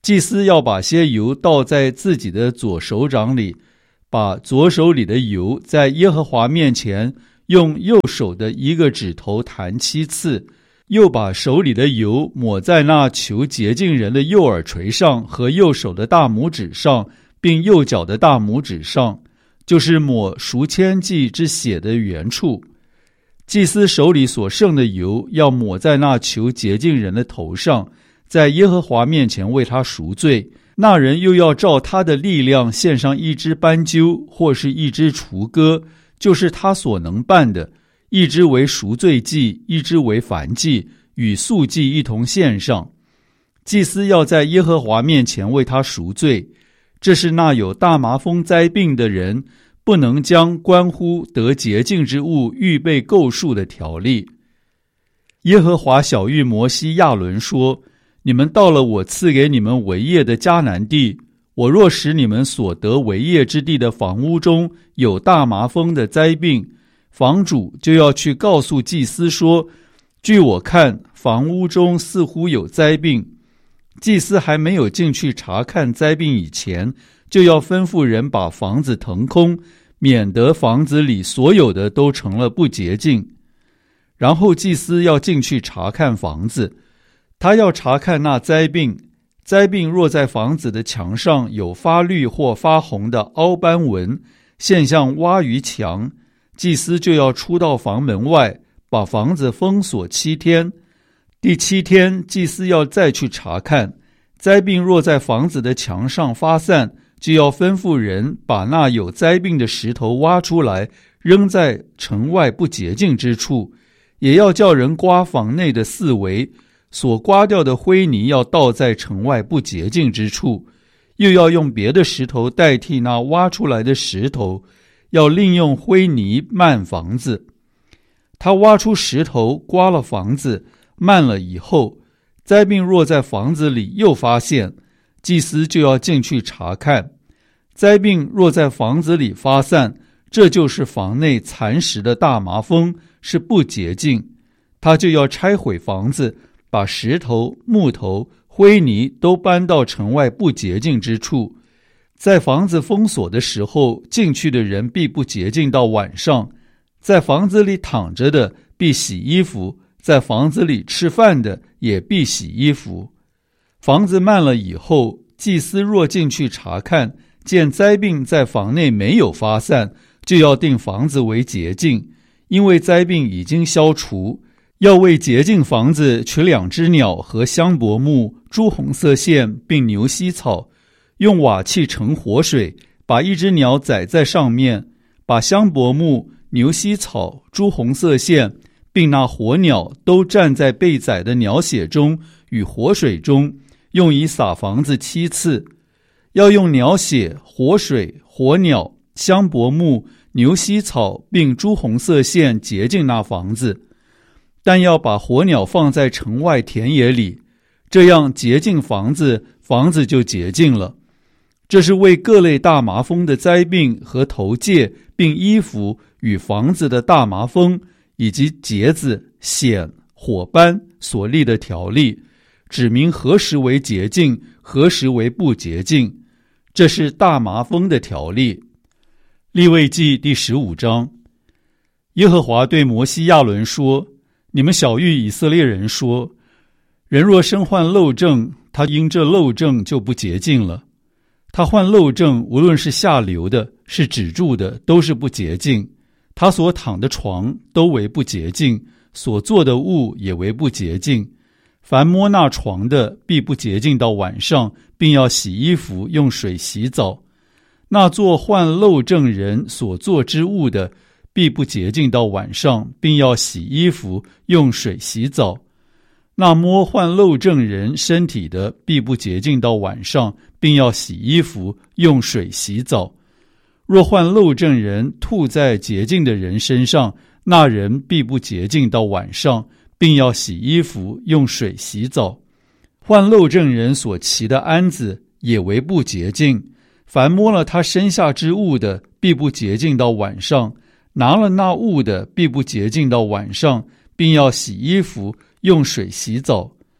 祭司要把些油倒在自己的左手掌里，把左手里的油在耶和华面前用右手的一个指头弹七次，又把手里的油抹在那求洁净人的右耳垂上和右手的大拇指上，并右脚的大拇指上，就是抹赎愆祭之血的原处。祭司手里所剩的油要抹在那求洁净人的头上，在耶和华面前为他赎罪。那人又要照他的力量献上一只斑鸠或是一只雏鸽，就是他所能办的，一只为赎罪祭，一只为燔祭，与素祭一同献上。祭司要在耶和华面前为他赎罪。这是那有大麻风灾病的人不能将关乎得洁净之物预备够数的条例。耶和华晓谕摩西亚伦说，你们到了我赐给你们为业的迦南地，我若使你们所得为业之地的房屋中有大麻风的灾病，房主就要去告诉祭司说，据我看房屋中似乎有灾病。祭司还没有进去查看灾病以前，就要吩咐人把房子腾空，免得房子里所有的都成了不洁净。然后祭司要进去查看房子，他要查看那灾病。灾病若在房子的墙上有发绿或发红的凹斑纹，现象挖于墙，祭司就要出到房门外，把房子封锁七天。第七天，祭司要再去查看。灾病若在房子的墙上发散，就要吩咐人把那有灾病的石头挖出来，扔在城外不洁净之处，也要叫人刮房内的四围，所刮掉的灰泥要倒在城外不洁净之处，又要用别的石头代替那挖出来的石头，要另用灰泥漫房子。他挖出石头刮了房子，漫了以后，灾病若在房子里又发现，祭司就要进去查看。灾病若在房子里发散，这就是房内蚕食的大麻风，是不洁净，他就要拆毁房子，把石头、木头、灰泥都搬到城外不洁净之处。在房子封锁的时候，进去的人必不洁净到晚上。在房子里躺着的必洗衣服，在房子里吃饭的也必洗衣服。房子漫了以后，祭司若进去查看，见灾病在房内没有发散，就要定房子为洁净，因为灾病已经消除。要为洁净房子取两只鸟和香柏木、朱红色线并牛膝草，用瓦器盛活水，把一只鸟宰在上面，把香柏木、牛膝草、朱红色线并那活鸟都蘸在被宰的鸟血中与活水中，用以洒房子七次。要用鸟血、活水、活鸟、香柏木、牛膝草并朱红色线洁净那房子，但要把活鸟放在城外田野里，这样洁净房子，房子就洁净了。这是为各类大麻风的灾病和头疥，并衣服与房子的大麻风以及结子、癣、火斑所立的条例，指明何时为洁净，何时为不洁净。这是大麻风的条例。利未记第十五章。耶和华对摩西亚伦说，你们晓谕以色列人说，人若身患漏症，他因这漏症就不洁净了。他患漏症，无论是下流的，是止住的，都是不洁净。他所躺的床都为不洁净，所做的物也为不洁净。凡摸那床的，必不洁净到晚上，并要洗衣服，用水洗澡。那做患漏症人所做之物的，必不洁净到晚上，并要洗衣服，用水洗澡。那摸患漏症人身体的，必不洁净到晚上，并要洗衣服，用水洗澡。若患漏症人吐在洁净的人身上，那人必不洁净到晚上，并要洗衣服，用水洗澡。患漏症人所骑的鞍子也为不洁净，凡摸了他身下之物的，必不洁净到晚上；拿了那物的，必不洁净到晚上，并要洗衣服，用水洗澡。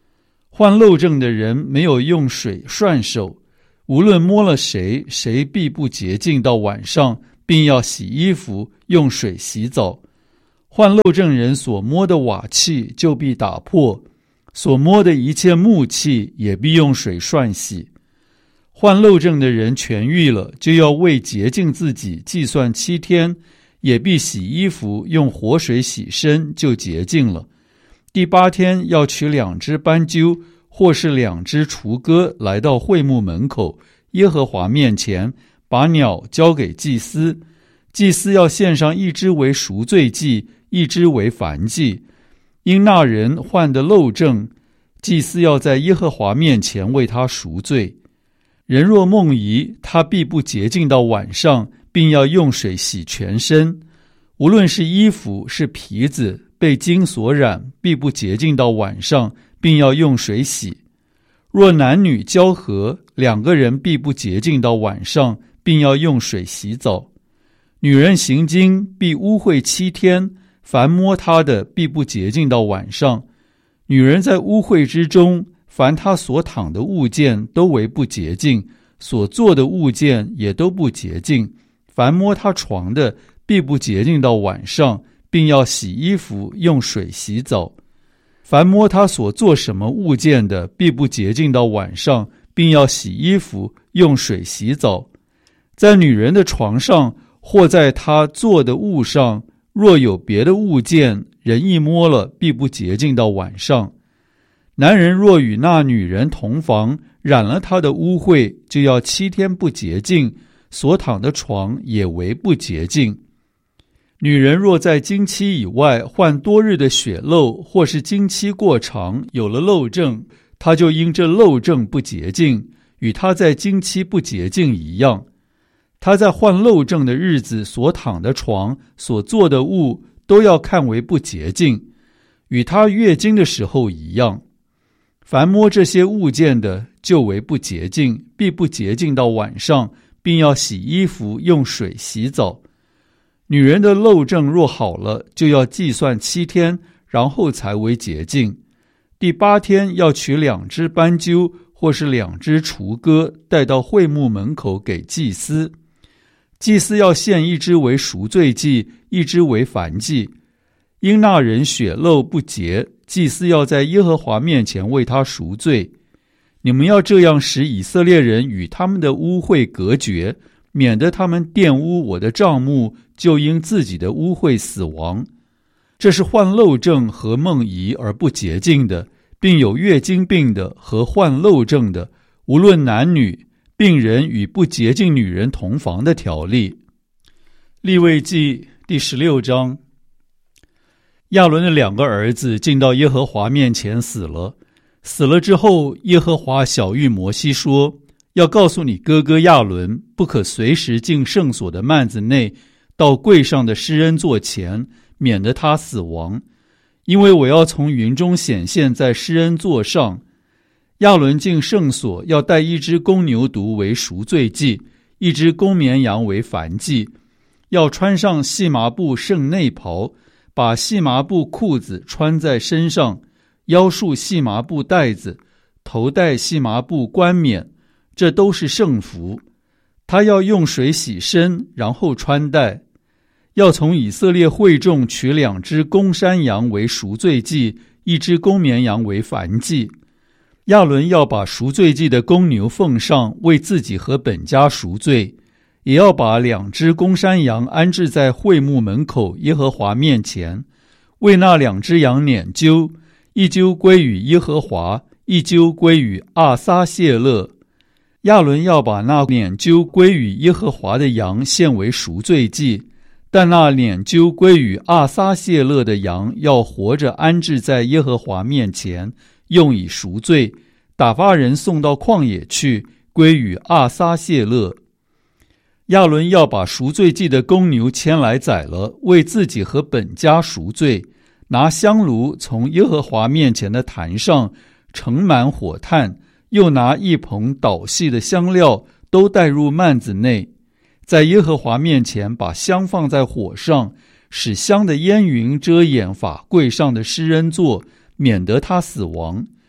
患漏症的人没有用水涮手，无论摸了谁，谁必不洁净到晚上，并要洗衣服，用水洗澡。患漏症人所摸的瓦器就必打破，所摸的一切木器也必用水涮洗。患漏症的人痊愈了，就要为洁净自己计算七天，也必洗衣服，用活水洗身，就洁净了。第八天要取两只斑鸠，或是两只雏鸽，来到会幕门口，耶和华面前，把鸟交给祭司。祭司要献上一只为赎罪祭，一只为燔祭。因那人患的漏症，祭司要在耶和华面前为他赎罪。人若梦遗，他必不洁净到晚上，并要用水洗全身。无论是衣服是皮子，被金所染，必不洁净到晚上，并要用水洗。若男女交合，两个人必不洁净到晚上，并要用水洗澡。女人行经必污秽七天，凡摸她的必不洁净到晚上。女人在污秽之中，凡她所躺的物件都为不洁净，所做的物件也都不洁净。凡摸她床的必不洁净到晚上，并要洗衣服，用水洗澡。凡摸她所做什么物件的必不洁净到晚上，并要洗衣服，用水洗澡。在女人的床上或在她做的物上，若有别的物件，人一摸了，必不洁净到晚上。男人若与那女人同房，染了她的污秽，就要七天不洁净，所躺的床也为不洁净。女人若在经期以外患多日的血漏，或是经期过长，有了漏症，她就因这漏症不洁净，与她在经期不洁净一样。她在患漏症的日子所躺的床，所做的物，都要看为不洁净，与她月经的时候一样。凡摸这些物件的，就为不洁净，必不洁净到晚上，并要洗衣服，用水洗澡。女人的漏症若好了，就要计算七天，然后才为洁净。第八天要取两只斑鸠，或是两只雏鸽，带到会幕门口给祭司。祭司要献一只为赎罪祭，一只为燔祭。因那人血漏不洁，祭司要在耶和华面前为他赎罪。你们要这样使以色列人与他们的污秽隔绝，免得他们玷污我的帐幕，就因自己的污秽死亡。这是患漏症和梦遗而不洁净的，并有月经病的和患漏症的，无论男女，病人与不洁净女人同房的条例。利未记第十六章。亚伦的两个儿子进到耶和华面前死了。死了之后，耶和华晓谕摩西说，要告诉你哥哥亚伦，不可随时进圣所的幔子内，到柜上的施恩座前，免得他死亡，因为我要从云中显现在施恩座上。亚伦进圣所，要带一只公牛犊为赎罪祭，一只公绵羊为燔祭，要穿上细麻布圣内袍，把细麻布裤子穿在身上，腰束细麻布带子，头戴细麻布冠冕，这都是圣服。他要用水洗身，然后穿戴。要从以色列会众取两只公山羊为赎罪祭，一只公绵羊为燔祭。亚伦要把赎罪祭的公牛奉上，为自己和本家赎罪，也要把两只公山羊安置在会幕门口耶和华面前，为那两只羊拈阄，一阄归于耶和华，一阄归于阿撒谢勒。亚伦要把那拈阄归于耶和华的羊献为赎罪祭，但那拈阄归于阿撒谢勒的羊要活着安置在耶和华面前，用以赎罪，打发人送到旷野去，归于阿撒谢勒。亚伦要把赎罪祭的公牛牵来宰了，为自己和本家赎罪，拿香炉从耶和华面前的坛上盛满火炭，又拿一捧捣细的香料，都带入幔子内，在耶和华面前把香放在火上，使香的烟云遮掩法柜上的施恩座，免得他死亡。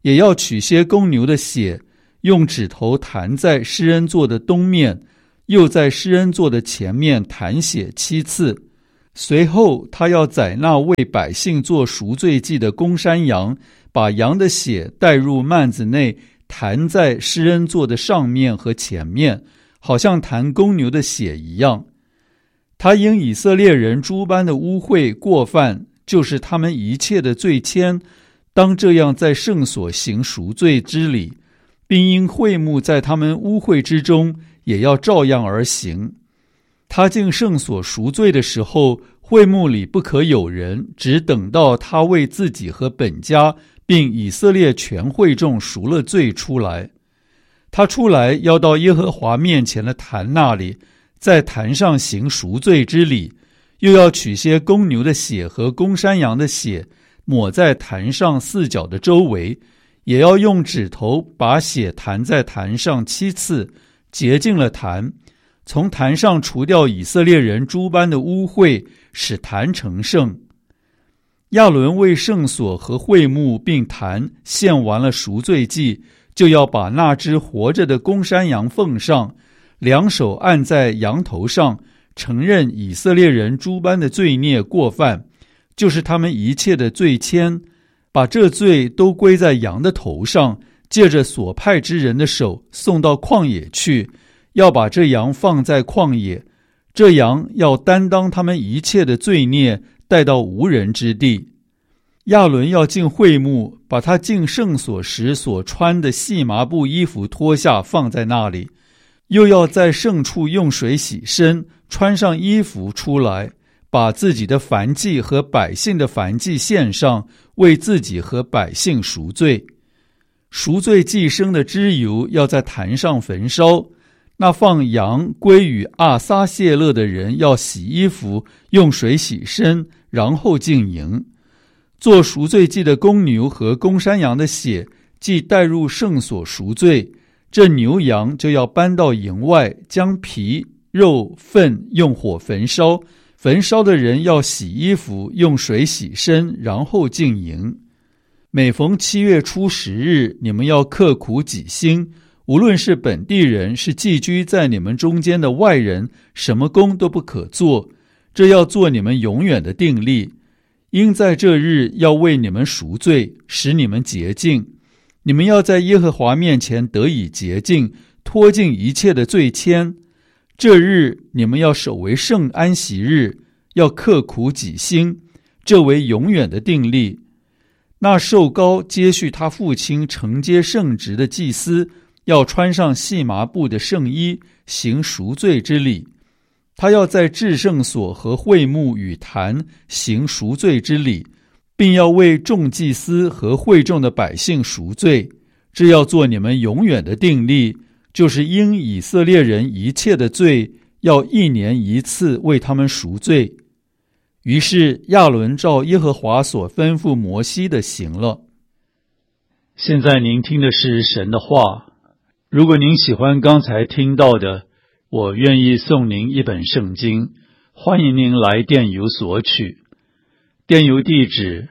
也要取些公牛的血，用指头弹在施恩座的东面，又在施恩座的前面弹血七次。随后他要宰那为百姓做赎罪祭的公山羊，把羊的血带入幔子内，弹在施恩座的上面和前面，好像弹公牛的血一样。他因以色列人诸般的污秽过犯，就是他们一切的罪愆，当这样在圣所行赎罪之礼，并因会幕在他们污秽之中，也要照样而行。他进圣所赎罪的时候，会幕里不可有人，只等到他为自己和本家并以色列全会众赎了罪出来。他出来要到耶和华面前的坛那里，在坛上行赎罪之礼，又要取些公牛的血和公山羊的血，抹在坛上四角的周围，也要用指头把血弹在坛上七次，洁净了坛，从坛上除掉以色列人诸般的污秽，使坛成圣。亚伦为圣所和会幕并坛献完了赎罪祭，就要把那只活着的公山羊奉上，两手按在羊头上，承认以色列人诸般的罪孽过犯，就是他们一切的罪愆，把这罪都归在羊的头上，借着所派之人的手送到旷野去，要把这羊放在旷野，这羊要担当他们一切的罪孽，带到无人之地。亚伦要进会幕，把他进圣所时所穿的细麻布衣服脱下，放在那里，又要在圣处用水洗身，穿上衣服出来，把自己的燔祭和百姓的燔祭献上，为自己和百姓赎罪。赎罪祭牲的脂油要在坛上焚烧。那放羊归于阿撒谢勒的人要洗衣服，用水洗身，然后进营。做赎罪祭的公牛和公山羊的血，既带入圣所赎罪，这牛羊就要搬到营外，将皮、肉、粪用火焚烧。焚烧的人要洗衣服，用水洗身，然后进营。每逢七月初十日，你们要刻苦己心，无论是本地人，是寄居在你们中间的外人，什么工都不可做，这要做你们永远的定例。因在这日要为你们赎罪，使你们洁净。你们要在耶和华面前得以洁净，脱尽一切的罪愆。这日你们要守为圣安息日，要刻苦己心，这为永远的定例。那受膏接续他父亲承接圣职的祭司，要穿上细麻布的圣衣，行赎罪之礼。他要在至圣所和会幕与坛行赎罪之礼，并要为众祭司和会众的百姓赎罪。这要做你们永远的定例，就是因以色列人一切的罪，要一年一次为他们赎罪。于是亚伦照耶和华所吩咐摩西的行了。现在您听的是神的话。如果您喜欢刚才听到的，我愿意送您一本圣经，欢迎您来电邮索取。电邮地址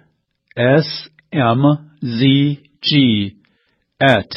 s m z g at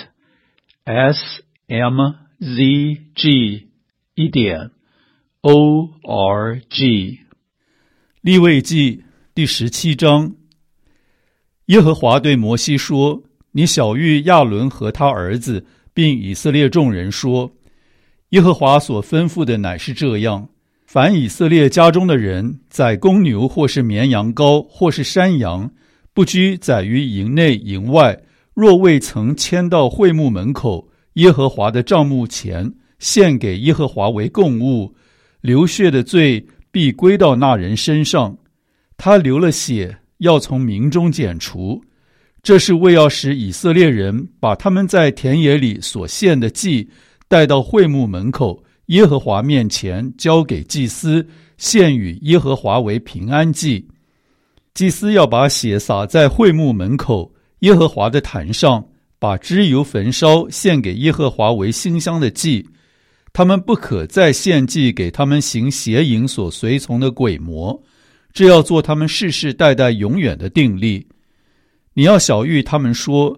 s m z g 一点 o r g。 利未记第十七章。耶和华对摩西说：你晓谕亚伦和他儿子，并以色列众人说，耶和华所吩咐的乃是这样：凡以色列家中的人宰公牛或是绵羊羔或是山羊，不拘宰于营内营外，若未曾牵到会幕门口耶和华的帐幕前，献给耶和华为供物，流血的罪必归到那人身上。他流了血，要从民中剪除。这是为要使以色列人把他们在田野里所献的祭带到会幕门口耶和华面前，交给祭司，献与耶和华为平安祭。祭司要把血洒在会幕门口耶和华的坛上，把脂油焚烧，献给耶和华为馨香的祭。他们不可再献祭给他们行邪淫所随从的鬼魔，这要做他们世世代代永远的定例。你要晓谕他们说，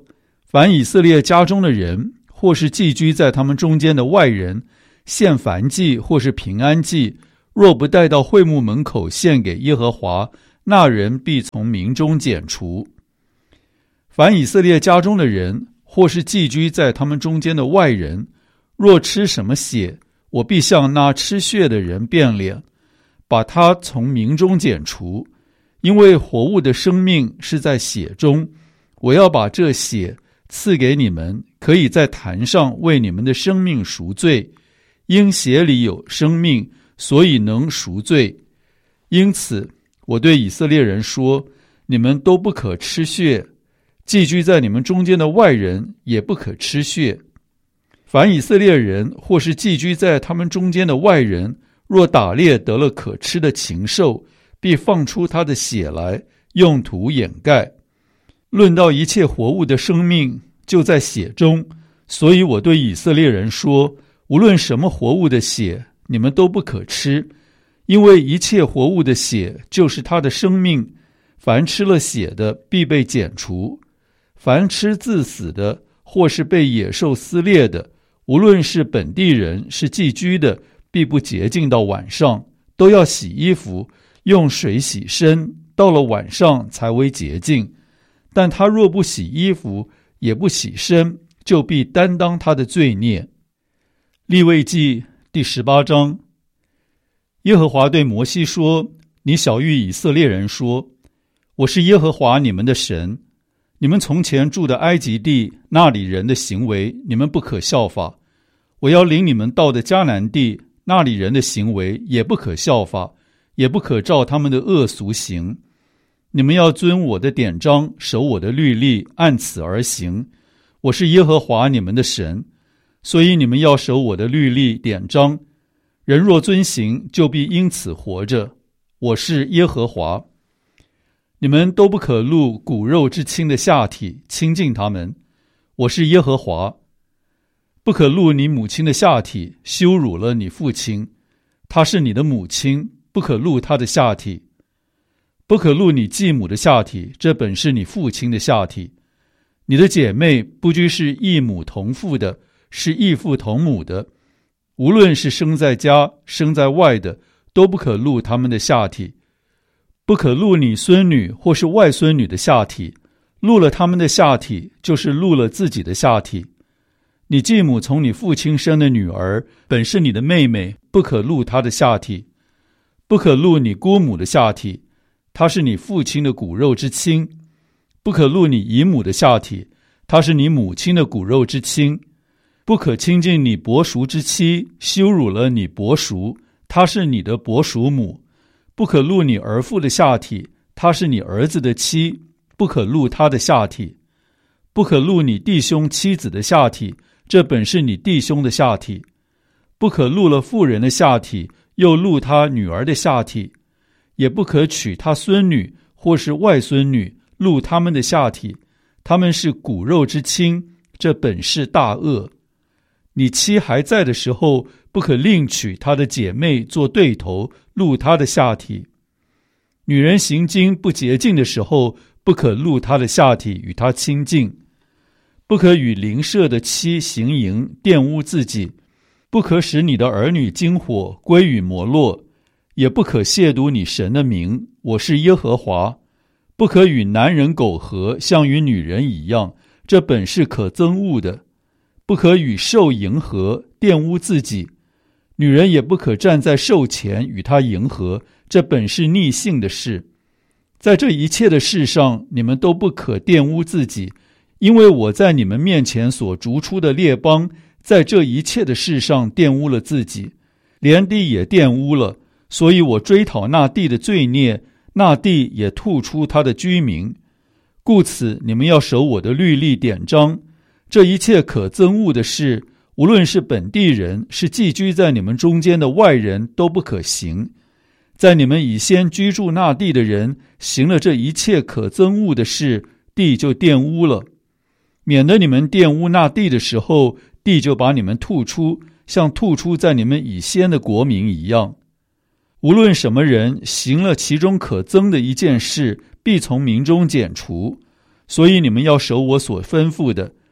凡以色列家中的人，或是寄居在他们中间的外人，献燔祭或是平安祭，若不带到会幕门口献给耶和华，那人必从民中剪除。凡以色列家中的人，或是寄居在他们中间的外人，若吃什么血，我必向那吃血的人变脸，把他从民中剪除。因为活物的生命是在血中，我要把这血赐给你们，可以在坛上为你们的生命赎罪。因血里有生命，所以能赎罪。因此我对以色列人说，你们都不可吃血，寄居在你们中间的外人也不可吃血。凡以色列人或是寄居在他们中间的外人，若打猎得了可吃的禽兽，必放出他的血来，用土掩盖。论到一切活物的生命，就在血中，所以我对以色列人说，无论什么活物的血，你们都不可吃，因为一切活物的血就是他的生命。凡吃了血的，必被剪除；凡吃自死的，或是被野兽撕裂的，无论是本地人是寄居的，必不洁净到晚上，都要洗衣服，用水洗身，到了晚上才为洁净。但他若不洗衣服，也不洗身，就必担当他的罪孽。利未记第十八章。耶和华对摩西说，你晓谕以色列人说，我是耶和华你们的神，你们从前住的埃及地，那里人的行为，你们不可效法。我要领你们到的迦南地，那里人的行为也不可效法，也不可照他们的恶俗行。你们要遵我的典章，守我的律例，按此而行。我是耶和华你们的神，所以你们要守我的律例典章。人若遵行，就必因此活着。我是耶和华。你们都不可露骨肉之亲的下体，亲近他们。我是耶和华。不可露你母亲的下体，羞辱了你父亲。她是你的母亲，不可露她的下体。不可露你继母的下体，这本是你父亲的下体。你的姐妹不拘是异母同父的，是异父同母的，无论是生在家生在外的，都不可露他们的下体。不可露你孙女或是外孙女的下体，露了他们的下体，就是露了自己的下体。你继母从你父亲生的女儿，本是你的妹妹，不可露她的下体。不可露你姑母的下体，她是你父亲的骨肉之亲。不可露你姨母的下体，她是你母亲的骨肉之亲。不可亲近你伯叔之妻，羞辱了你伯叔，她是你的伯叔母。不可露你儿妇的下体，她是你儿子的妻，不可露他的下体。不可露你弟兄妻子的下体，这本是你弟兄的下体。不可露了妇人的下体，又露他女儿的下体。也不可娶他孙女或是外孙女，露他们的下体，他们是骨肉之亲，这本是大恶。你妻还在的时候，不可另娶她的姐妹做对头，露她的下体。女人行经不洁净的时候，不可露她的下体与她亲近。不可与邻舍的妻行淫，玷污自己。不可使你的儿女经火归于摩洛，也不可亵渎你神的名，我是耶和华。不可与男人苟合，像与女人一样，这本是可憎恶的。不可与兽迎合，玷污自己。女人也不可站在兽前与他迎合，这本是逆性的事。在这一切的事上，你们都不可玷污自己，因为我在你们面前所逐出的列邦，在这一切的事上玷污了自己，连地也玷污了，所以我追讨那地的罪孽，那地也吐出他的居民。故此你们要守我的律例典章。这一切可憎恶的事，无论是本地人，是寄居在你们中间的外人，都不可行。在你们以先居住那地的人行了这一切可憎恶的事，地就玷污了，免得你们玷污那地的时候，地就把你们吐出，像吐出在你们以先的国民一样。无论什么人行了其中可憎的一件事，必从民中剪除。所以你们要守我所吩咐的，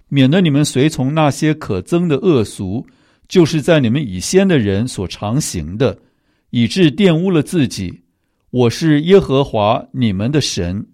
免得你们随从那些可憎的恶俗，就是在你们以先的人所常行的，以致玷污了自己。我是耶和华你们的神。